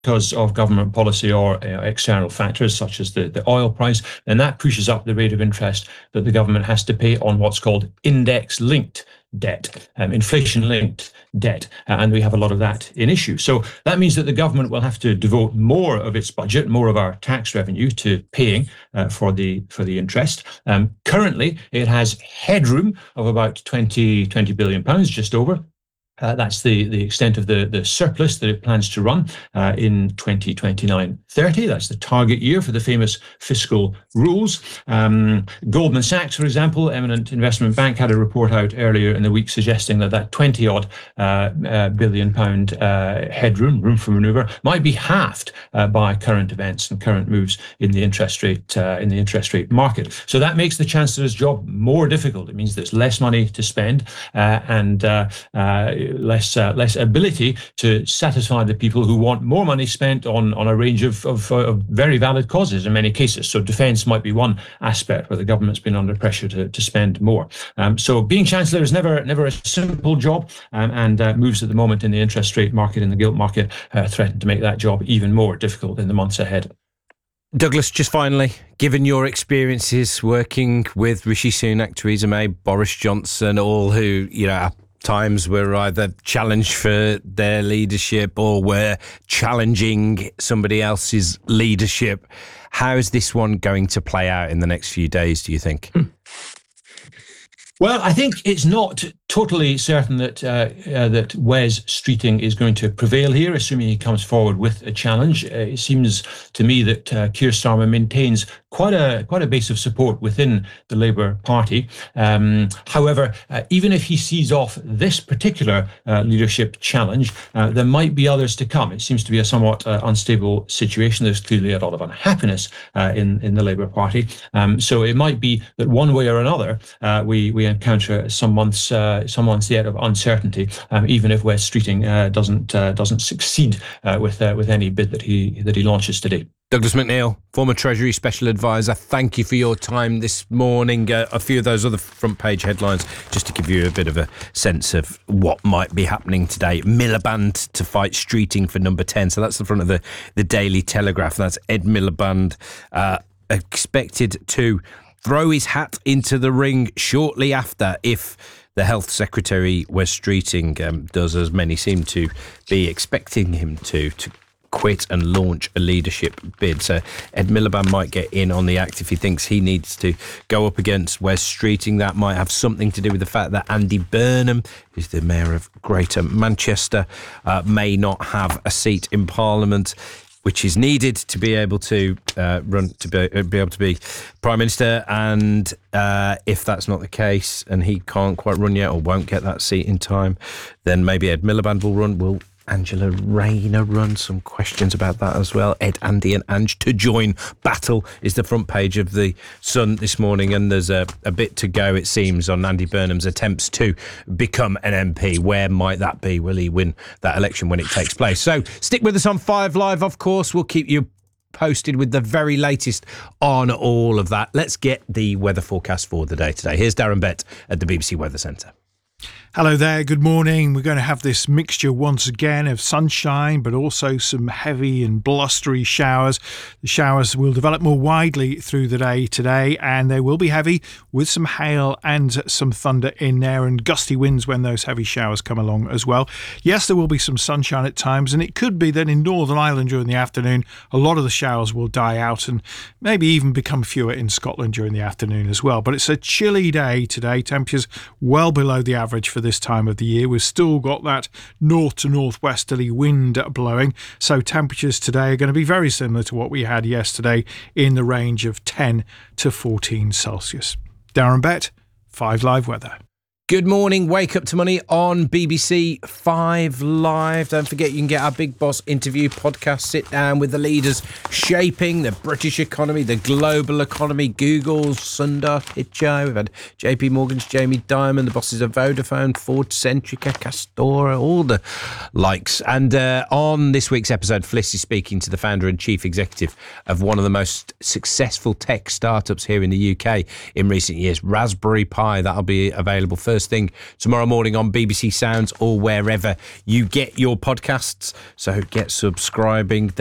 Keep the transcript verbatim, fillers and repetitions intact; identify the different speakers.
Speaker 1: because of government policy or uh, external factors such as the, the oil price, then that pushes up the rate of interest that the government has to pay on what's called index-linked debt, um, inflation-linked debt, uh, and we have a lot of that in issue. So that means that the government will have to devote more of its budget, more of our tax revenue to paying uh, for the for the interest. Um, currently, it has headroom of about twenty, twenty billion pounds, just over. Uh, that's the, the extent of the, the surplus that it plans to run uh, in twenty twenty-nine thirty. That's the target year for the famous fiscal rules. Um, Goldman Sachs, for example, eminent investment bank, had a report out earlier in the week suggesting that that twenty odd uh, uh, billion pound uh, headroom, room for manoeuvre, might be halved uh, by current events and current moves in the interest rate uh, in the interest rate market. So that makes the Chancellor's job more difficult. It means there's less money to spend uh, and uh, uh, less uh, less ability to satisfy the people who want more money spent on, on a range of, of, uh, of very valid causes in many cases. So defence might be one aspect where the government's been under pressure to, to spend more. Um, so being Chancellor is never never a simple job, um, and uh, moves at the moment in the interest rate market, in the gilt market, uh, threaten to make that job even more difficult in the months ahead.
Speaker 2: Douglas, just finally, given your experiences working with Rishi Sunak, Theresa May, Boris Johnson, all who, you know, times were either challenged for their leadership or were challenging somebody else's leadership. How is this one going to play out in the next few days, do you think?
Speaker 1: Well, I think it's not totally certain that uh, uh, that Wes Streeting is going to prevail here, assuming he comes forward with a challenge. Uh, it seems to me that uh, Keir Starmer maintains quite a quite a base of support within the Labour Party. Um, however, uh, even if he sees off this particular uh, leadership challenge, uh, there might be others to come. It seems to be a somewhat uh, unstable situation. There's clearly a lot of unhappiness uh, in in the Labour Party. Um, so it might be that one way or another, uh, we we encounter some months. Uh, some months yet of uncertainty, um, even if Wes Streeting uh, doesn't uh, doesn't succeed uh, with uh, with any bid that he that he launches today.
Speaker 2: Douglas McNeill, former Treasury Special Advisor, thank you for your time this morning. Uh, a few of those other front page headlines, just to give you a bit of a sense of what might be happening today. Miliband to fight Streeting for number ten. So that's the front of the, the Daily Telegraph. That's Ed Miliband uh, expected to throw his hat into the ring shortly after if the Health Secretary, Wes Streeting, um, does as many seem to be expecting him to, to quit and launch a leadership bid. So Ed Miliband might get in on the act if he thinks he needs to go up against Wes Streeting. That might have something to do with the fact that Andy Burnham, who's the Mayor of Greater Manchester, uh, may not have a seat in Parliament, which is needed to be able to uh, run, to be, uh, be able to be Prime Minister. And uh, if that's not the case and he can't quite run yet or won't get that seat in time, then maybe Ed Miliband will run. Will Angela Rayner run? Some questions about that as well. Ed, Andy and Ange to join battle is the front page of the Sun this morning, and there's a, a bit to go, it seems, on Andy Burnham's attempts to become an M P. Where might that be? Will he win that election when it takes place? So stick with us on Five Live, of course. We'll keep you posted with the very latest on all of that. Let's get the weather forecast for the day today. Here's Darren Bett at the B B C Weather Centre.
Speaker 3: Hello there, good morning. We're going to have this mixture once again of sunshine, but also some heavy and blustery showers. The showers will develop more widely through the day today, and they will be heavy with some hail and some thunder in there and gusty winds when those heavy showers come along as well. Yes, there will be some sunshine at times, and it could be that in Northern Ireland during the afternoon, a lot of the showers will die out and maybe even become fewer in Scotland during the afternoon as well. But it's a chilly day today, temperatures well below the average for this time of the year. We've still got that north to northwesterly wind blowing, so temperatures today are going to be very similar to what we had yesterday, in the range of ten to fourteen Celsius. Darren Bett, Five Live Weather.
Speaker 2: Good morning, Wake Up to Money on B B C Five Live. Don't forget you can get our Big Boss interview podcast, sit down with the leaders shaping the British economy, the global economy. Google's Sundar Pichai. We've had J P Morgan's Jamie Dimon, the bosses of Vodafone, Ford, Centrica, Castora, all the likes. And uh, on this week's episode, Fliss is speaking to the founder and chief executive of one of the most successful tech startups here in the U K in recent years, Raspberry Pi. That'll be available first first thing tomorrow morning on B B C Sounds or wherever you get your podcasts. So get subscribing.